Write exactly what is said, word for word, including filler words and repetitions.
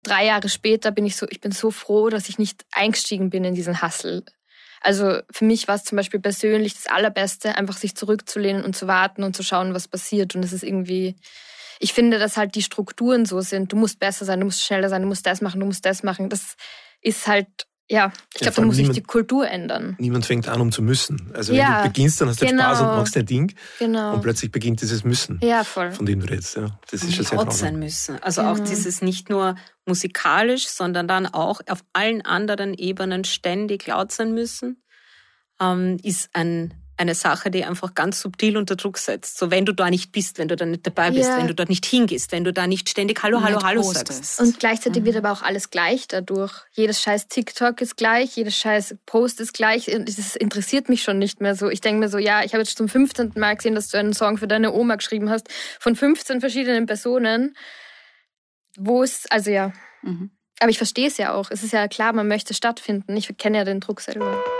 drei Jahre später bin ich so, ich bin so froh, dass ich nicht eingestiegen bin in diesen Hustle. Also für mich war es zum Beispiel persönlich das Allerbeste, einfach sich zurückzulehnen und zu warten und zu schauen, was passiert. Und es ist irgendwie, ich finde, dass halt die Strukturen so sind. Du musst besser sein, du musst schneller sein, du musst das machen, du musst das machen. Das ist halt, ja, ich glaube, da muss sich die Kultur ändern. Niemand fängt an, um zu müssen. Also ja, wenn du beginnst, dann hast du genau. Spaß und machst dein Ding. Genau. Und plötzlich beginnt dieses Müssen, ja, voll. von dem du redest. Ja, das ist schon sehr laut sein müssen. Also genau. auch dieses nicht nur musikalisch, sondern dann auch auf allen anderen Ebenen ständig laut sein müssen, ähm, ist ein eine Sache, die einfach ganz subtil unter Druck setzt. So, wenn du da nicht bist, wenn du da nicht dabei bist, ja. wenn du dort nicht hingehst, wenn du da nicht ständig Hallo, Hallo, Hallo sagst. Und gleichzeitig mhm. wird aber auch alles gleich dadurch. Jedes scheiß TikTok ist gleich, jedes scheiß Post ist gleich. Das interessiert mich schon nicht mehr so. Ich denke mir so, ja, ich habe jetzt zum fünfzehnten Mal gesehen, dass du einen Song für deine Oma geschrieben hast, von fünfzehn verschiedenen Personen, wo es, also ja. Mhm. Aber ich verstehe es ja auch. Es ist ja klar, man möchte stattfinden. Ich kenne ja den Druck selber.